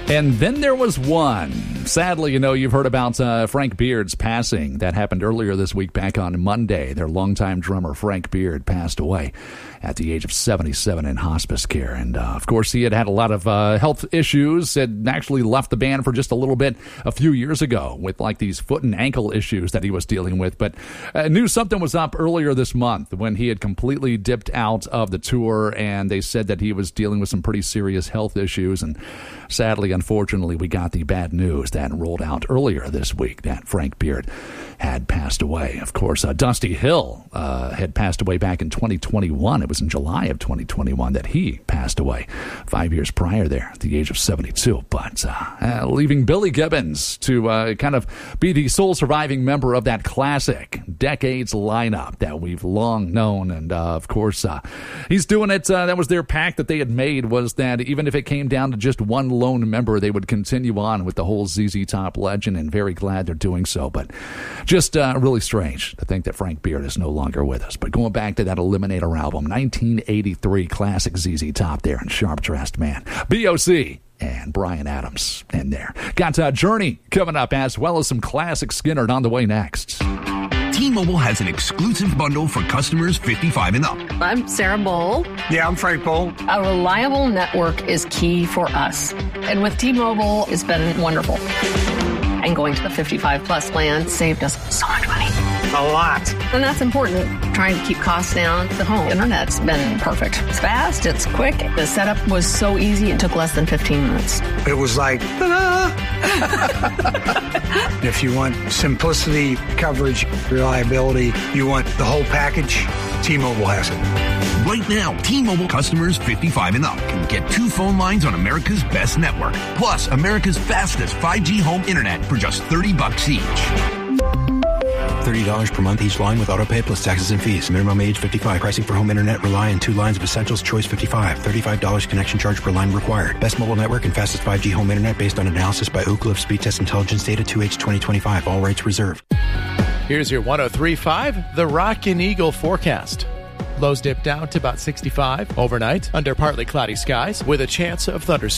And then there was one. Sadly, you've heard about Frank Beard's passing. That happened earlier this week, back on Monday. Their longtime drummer, Frank Beard, passed away at the age of 77 in hospice care. And, of course, he had a lot of health issues, had actually left the band for just a little bit a few years ago with, these foot and ankle issues that he was dealing with. But knew something was up earlier this month when he had completely dipped out of the tour, and they said that he was dealing with some pretty serious health issues. And sadly, unfortunately, we got the bad news that rolled out earlier this week that Frank Beard had passed away. Of course, Dusty Hill had passed away back in 2021. It was in July of 2021 that he passed away, 5 years prior there at the age of 72. But leaving Billy Gibbons to kind of be the sole surviving member of that classic Decades lineup that we've long known. And, of course, he's doing it. That was their pact that they had made, was that even if it came down to just one lone member, they would continue on with the whole ZZ Top legend, and very glad they're doing so. But just really strange to think that Frank Beard is no longer with us. But going back to that Eliminator album, 1983 classic ZZ Top there, and Sharp Dressed Man, B.O.C. and Bryan Adams in there. Got Journey coming up, as well as some classic Skynyrd on the way next. T-Mobile has an exclusive bundle for customers 55 and up. I'm Sarah Bowl. Yeah, I'm Frank Bowl. A reliable network is key for us. And with T-Mobile, it's been wonderful. And going to the 55-plus plan saved us so much money. A lot. And that's important. Trying to keep costs down. The home internet's been perfect. It's fast. It's quick. The setup was so easy. It took less than 15 minutes. It was like, ta-da! If you want simplicity, coverage, reliability, you want the whole package, T-Mobile has it. Right now, T-Mobile customers 55 and up can get 2 phone lines on America's best network, plus America's fastest 5G home internet for just $30 each. $30 per month each line with autopay plus taxes and fees. Minimum age 55. Pricing for home internet rely on 2 lines of Essentials Choice 55. $35 connection charge per line required. Best mobile network and fastest 5G home internet based on analysis by Ookla of Speed Test Intelligence data 2H 2025. All rates reserved. Here's your 103.5, the Rockin' Eagle forecast. Lows dip down to about 65 overnight under partly cloudy skies with a chance of thunderstorms.